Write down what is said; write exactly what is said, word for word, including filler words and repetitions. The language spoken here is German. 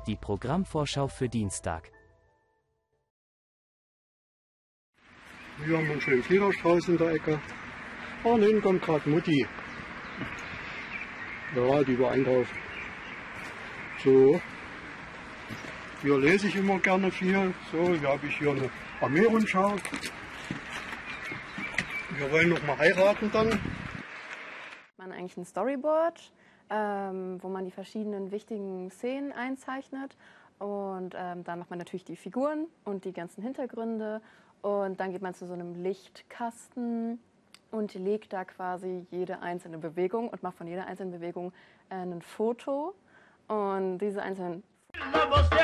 Die Programmvorschau für Dienstag. Wir haben einen schönen Fliederstrauß in der Ecke. Und hinten kommt gerade Mutti. Ja, die war einkaufen. So. Hier lese ich immer gerne viel. So, hier habe ich hier eine Armeerundschau. Wir wollen noch mal heiraten dann. Man hat eigentlich ein Storyboard, ähm, wo man die verschiedenen wichtigen Szenen einzeichnet. Und ähm, dann macht man natürlich die Figuren und die ganzen Hintergründe. Und dann geht man zu so einem Lichtkasten und legt da quasi jede einzelne Bewegung und macht von jeder einzelnen Bewegung äh, ein Foto. Und diese einzelnen